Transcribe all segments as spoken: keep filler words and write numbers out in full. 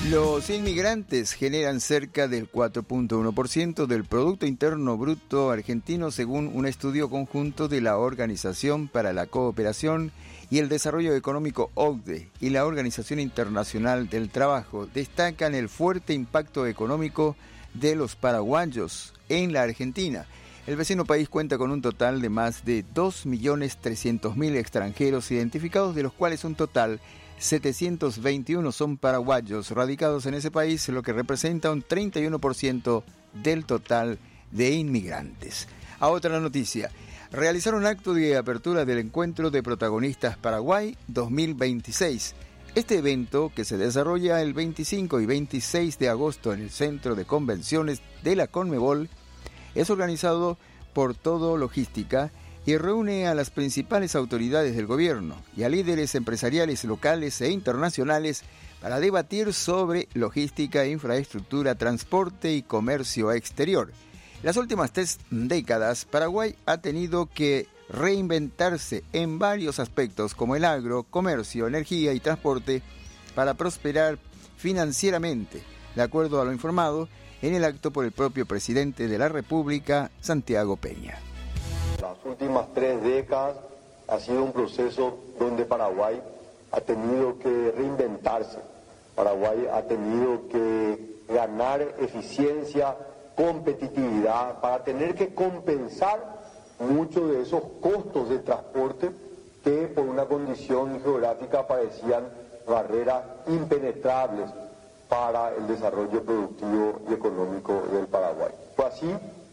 Los inmigrantes generan cerca del cuatro punto uno por ciento del Producto Interno Bruto argentino, según un estudio conjunto de la Organización para la Cooperación y el Desarrollo Económico O C D E y la Organización Internacional del Trabajo. Destacan el fuerte impacto económico de los paraguayos en la Argentina. El vecino país cuenta con un total de más de dos millones trescientos mil extranjeros identificados, de los cuales un total setecientos veintiuno son paraguayos radicados en ese país, lo que representa un treinta y uno por ciento del total de inmigrantes. A otra noticia, realizaron un acto de apertura del Encuentro de Protagonistas Paraguay dos mil veintiséis. Este evento, que se desarrolla el veinticinco y veintiséis de agosto en el Centro de Convenciones de la Conmebol, es organizado por Todo Logística y reúne a las principales autoridades del gobierno y a líderes empresariales locales e internacionales para debatir sobre logística, infraestructura, transporte y comercio exterior. En las últimas tres décadas, Paraguay ha tenido que reinventarse en varios aspectos como el agro, comercio, energía y transporte para prosperar financieramente, de acuerdo a lo informado en el acto por el propio presidente de la República, Santiago Peña. Las últimas tres décadas ha sido un proceso donde Paraguay ha tenido que reinventarse. Paraguay ha tenido que ganar eficiencia, competitividad, para tener que compensar muchos de esos costos de transporte que por una condición geográfica parecían barreras impenetrables para el desarrollo productivo y económico del Paraguay. Fue así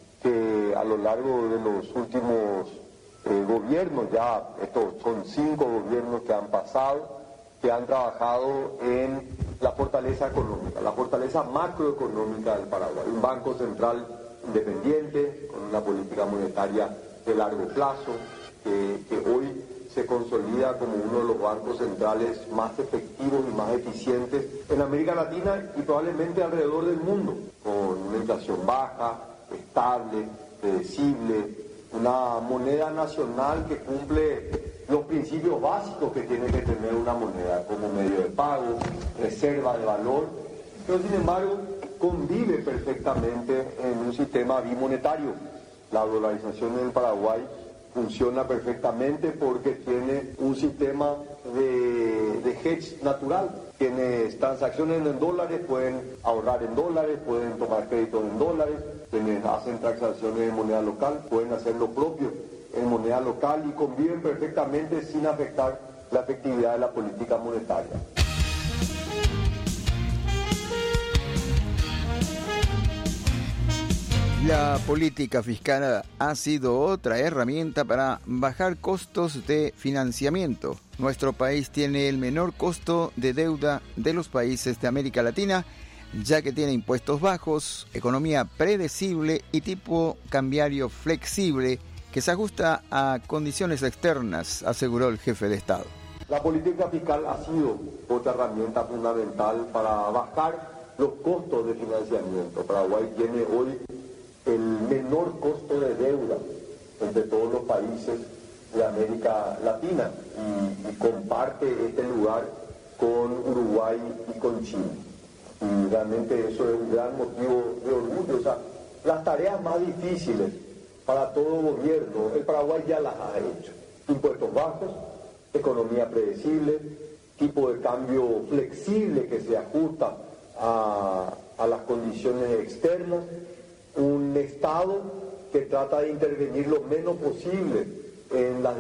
que a lo largo de los últimos eh, gobiernos, ya estos son cinco gobiernos que han pasado, que han trabajado en la fortaleza económica, la fortaleza macroeconómica del Paraguay. Un banco central independiente, con una política monetaria de largo plazo, que, que hoy se consolida como uno de los bancos centrales más efectivos y más eficientes en América Latina y probablemente alrededor del mundo, con una inflación baja, estable, predecible, una moneda nacional que cumple los principios básicos que tiene que tener una moneda, como medio de pago, reserva de valor, pero sin embargo convive perfectamente en un sistema bimonetario. La dolarización en Paraguay funciona perfectamente porque tiene un sistema de, de hedge natural. Quienes transaccionen en dólares pueden ahorrar en dólares, pueden tomar créditos en dólares. Quienes hacen transacciones en moneda local pueden hacer lo propio en moneda local y conviven perfectamente sin afectar la efectividad de la política monetaria. La política fiscal ha sido otra herramienta para bajar costos de financiamiento. Nuestro país tiene el menor costo de deuda de los países de América Latina, ya que tiene impuestos bajos, economía predecible y tipo cambiario flexible que se ajusta a condiciones externas, aseguró el jefe de Estado. La política fiscal ha sido otra herramienta fundamental para bajar los costos de financiamiento. Paraguay tiene hoy el menor costo de deuda entre todos los países de América Latina y, y comparte este lugar con Uruguay y con Chile. Y realmente eso es un gran motivo de orgullo. O sea, las tareas más difíciles para todo gobierno, el Paraguay ya las ha hecho. Impuestos bajos, economía predecible, tipo de cambio flexible que se ajusta a, a las condiciones externas, un Estado que trata de intervenir lo menos posible en las